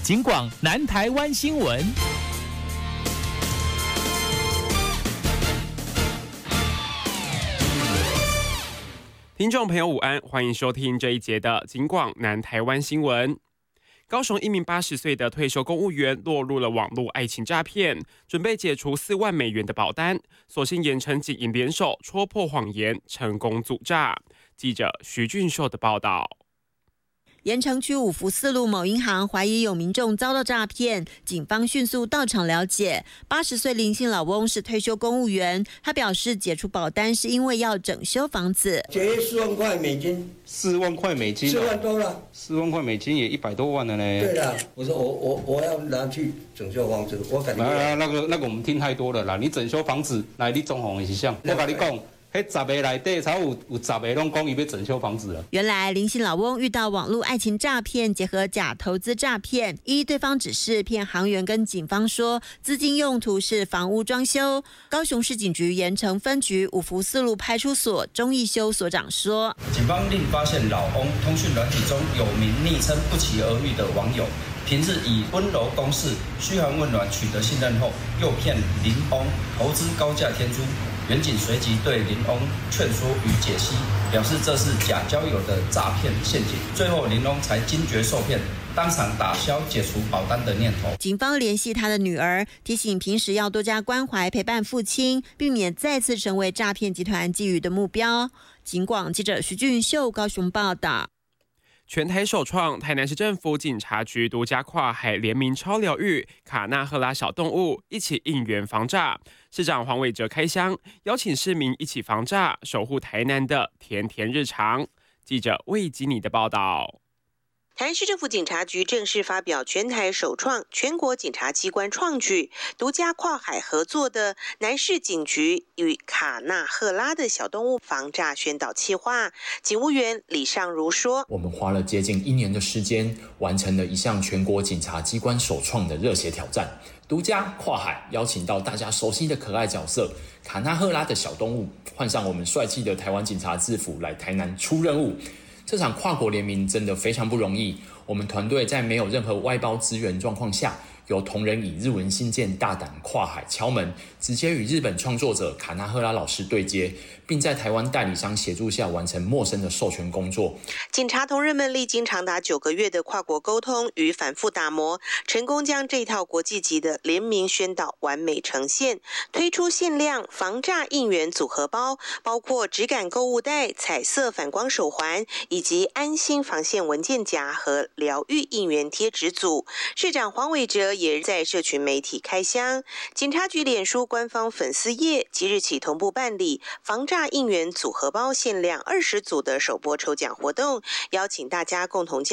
警广南台湾新闻。 听众朋友午安，欢迎收听这一节的警广南台湾新闻。高雄一名80岁的退休公务员落入了网络爱情诈骗，准备解除4万美元的保单，所幸盐城警营联手戳破谎言，成功阻诈。记者徐俊秀的报道。 盐城区五福四路某银行怀疑有民众遭到诈骗，警方迅速到场了解。80岁林姓老翁是退休公务员，他表示解除保单是因为要整修房子， 节约4万块美金。 4万块美金，4 万多了。 4万块美金也100多万了呢。 对了，我说我要拿去整修房子，我感觉那个我们听太多了啦。你整修房子，来你装潢的是啥？我跟你讲。迄10个内底才有10个拢讲伊要整修房子了。 原来林姓老翁遇到网络爱情诈骗，结合假投资诈骗，依对方指示骗行员跟警方说资金用途是房屋装修。高雄市警局盐城分局五福四路派出所钟义修所长说， 警方另发现老翁通讯软体中有名昵称不期而遇的网友，平日以温柔攻势、嘘寒问暖取得信任后，诱骗林翁投资高价天珠。员警随即对林翁劝说与解析，表示这是假交友的诈骗陷阱。最后林翁才惊觉受骗，当场打消解除保单的念头。 警方联系他的女儿，提醒平时要多加关怀陪伴父亲，避免再次成为诈骗集团觊觎的目标。警广记者徐俊秀高雄报道。 全台首创，台南市政府警察局独家跨海联名超疗愈卡纳赫拉小动物，一起应援防诈。市长黄伟哲开箱，邀请市民一起防诈，守护台南的甜甜日常。记者魏吉尼的报道。 台南市政府警察局正式发表全台首创全国警察机关创举，独家跨海合作的南市警局与卡纳赫拉的小动物防诈宣导企划。警务员李尚如说， 我们花了接近1年的时间，完成了一项全国警察机关首创的热血挑战，独家跨海邀请到大家熟悉的可爱角色卡纳赫拉的小动物，换上我们帅气的台湾警察制服来台南出任务。这场跨国联名真的非常不容易，我们团队在没有任何外包资源状况下，由同仁以日文信件大胆跨海敲门，直接与日本创作者卡纳赫拉老师对接，并在台湾代理商协助下完成陌生的授权工作。 警察同仁们历经长达9个月的跨国沟通与反复打磨，成功将这套国际级的联名宣导完美呈现，推出限量防诈应援组合包，包括质感购物袋、彩色反光手环以及安心防线文件夹和疗愈应援贴纸组。市长黄伟哲也在社群媒体开箱，警察局脸书官方粉丝页即日起同步办理防诈应援组合包限量20组的首波抽奖活动，邀请大家共同